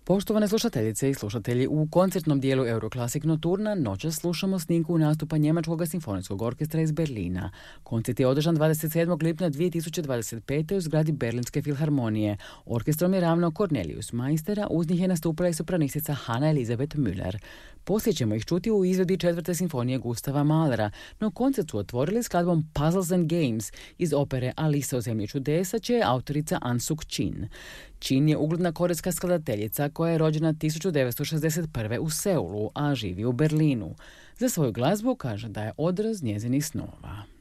Poštovane slušateljice i slušatelji, u koncertnom dijelu Euroclassic Nocturna noćas slušamo snimku nastupa Njemačkog simfonijskog orkestra iz Berlina. Koncert je održan 27. lipnja 2025. u zgradi Berlinske filharmonije. Orkestrom je ravnao Cornelius Meistera, uz njih je nastupila i sopranistica Hanna Elisabeth Müller. Poslije ćemo ih čuti u izvedbi četvrte simfonije Gustava Mahlera, no koncert su otvorili skladbom Puzzles and Games iz opere Alisa u zemlji čudesa, čija je autorica An Suk-chin. Chin je ugledna korejska skladateljica koja je rođena 1961. u Seulu, a živi u Berlinu. Za svoju glazbu kaže da je odraz njezinih snova.